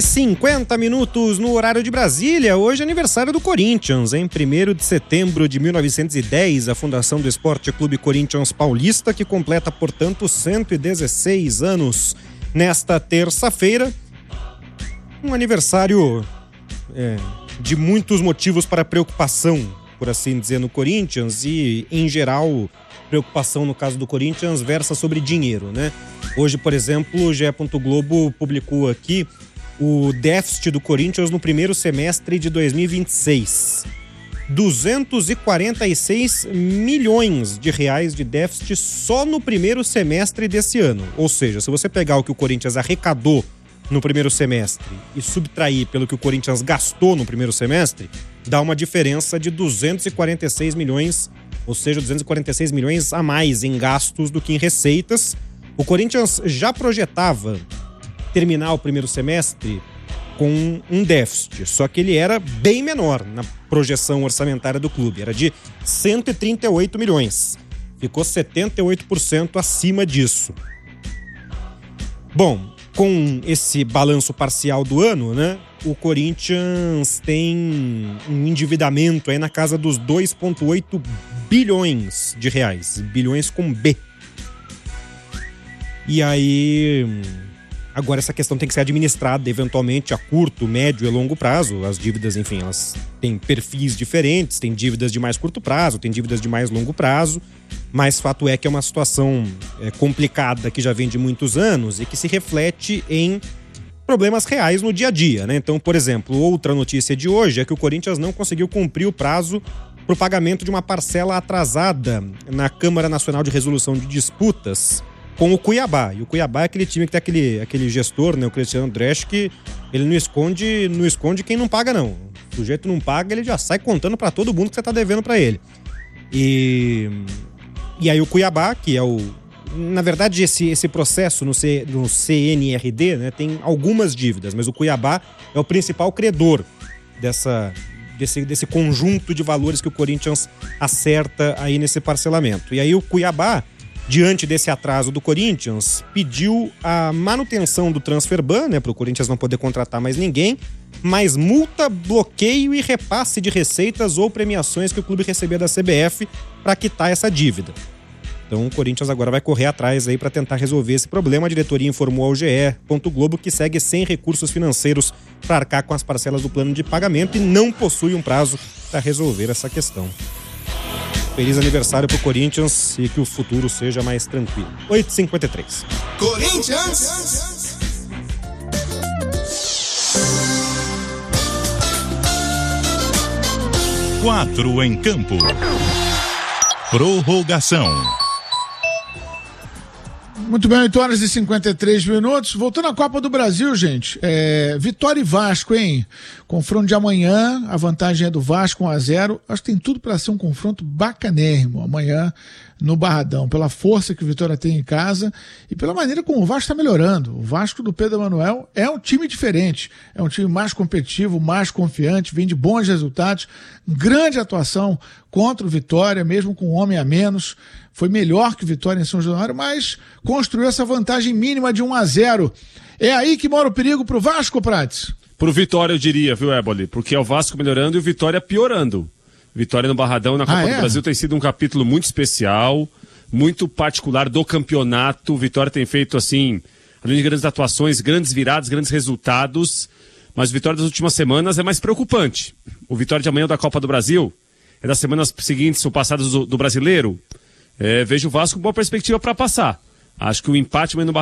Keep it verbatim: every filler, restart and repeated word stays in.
cinquenta minutos no horário de Brasília. Hoje é aniversário do Corinthians, em primeiro de setembro de mil novecentos e dez, a fundação do Esporte Clube Corinthians Paulista, que completa, portanto, cento e dezesseis anos nesta terça-feira. Um aniversário é, de muitos motivos para preocupação, por assim dizer, no Corinthians, e, em geral, preocupação no caso do Corinthians versa sobre dinheiro, né? Hoje, por exemplo, o G E. Globo publicou aqui o déficit do Corinthians no primeiro semestre de dois mil e vinte e seis. duzentos e quarenta e seis milhões de reais de déficit só no primeiro semestre desse ano. Ou seja, se você pegar o que o Corinthians arrecadou no primeiro semestre e subtrair pelo que o Corinthians gastou no primeiro semestre, dá uma diferença de duzentos e quarenta e seis milhões, ou seja, duzentos e quarenta e seis milhões a mais em gastos do que em receitas. O Corinthians já projetava terminar o primeiro semestre com um déficit, só que ele era bem menor na projeção orçamentária do clube, era de cento e trinta e oito milhões, ficou setenta e oito por cento acima disso. Bom, com esse balanço parcial do ano, né, o Corinthians tem um endividamento aí na casa dos dois vírgula oito bilhões de reais, bilhões com B. E aí, agora essa questão tem que ser administrada eventualmente a curto, médio e longo prazo. As dívidas, enfim, elas têm perfis diferentes, tem dívidas de mais curto prazo, tem dívidas de mais longo prazo, mas fato é que é uma situação é, complicada que já vem de muitos anos e que se reflete em problemas reais no dia a dia, né? Então, por exemplo, outra notícia de hoje é que o Corinthians não conseguiu cumprir o prazo para o pagamento de uma parcela atrasada na Câmara Nacional de Resolução de Disputas com o Cuiabá. E o Cuiabá é aquele time que tem aquele, aquele gestor, né, o Cristiano Dresch, que ele não esconde, não esconde quem não paga, não. O sujeito não paga, ele já sai contando para todo mundo que você tá devendo para ele. E, e aí o Cuiabá, que é o... Na verdade, esse, esse processo no, C, no C N R D, né, tem algumas dívidas, mas o Cuiabá é o principal credor dessa, desse, desse conjunto de valores que o Corinthians acerta aí nesse parcelamento. E aí o Cuiabá, diante desse atraso do Corinthians, pediu a manutenção do transfer ban, né, para o Corinthians não poder contratar mais ninguém, mais multa, bloqueio e repasse de receitas ou premiações que o clube recebia da C B F para quitar essa dívida. Então o Corinthians agora vai correr atrás aí para tentar resolver esse problema. A diretoria informou ao G E. Globo que segue sem recursos financeiros para arcar com as parcelas do plano de pagamento e não possui um prazo para resolver essa questão. Feliz aniversário pro Corinthians e que o futuro seja mais tranquilo. oito e cinquenta e três. Corinthians! Quatro em campo. Prorrogação. Muito bem, oito horas e cinquenta e três minutos. Voltando à Copa do Brasil, gente. É, Vitória e Vasco, hein? Confronto de amanhã, a vantagem é do Vasco um a zero. Acho que tem tudo para ser um confronto bacanérrimo amanhã no Barradão, pela força que o Vitória tem em casa e pela maneira como o Vasco está melhorando. O Vasco do Pedro Emanuel é um time diferente, é um time mais competitivo, mais confiante, vem de bons resultados, grande atuação contra o Vitória, mesmo com um homem a menos. Foi melhor que o Vitória em São Januário, mas construiu essa vantagem mínima de um a zero. É aí que mora o perigo pro Vasco, Prates? Pro Vitória, eu diria, viu, Éboli? Porque é o Vasco melhorando e o Vitória piorando. Vitória no Barradão na Copa ah, é? do Brasil tem sido um capítulo muito especial, muito particular do campeonato. O Vitória tem feito, assim, além de grandes atuações, grandes viradas, grandes resultados. Mas o Vitória das últimas semanas é mais preocupante. O Vitória de amanhã da Copa do Brasil é das semanas seguintes ou passadas do, do Brasileiro. É, vejo o Vasco com boa perspectiva para passar. Acho que o empate no Barradão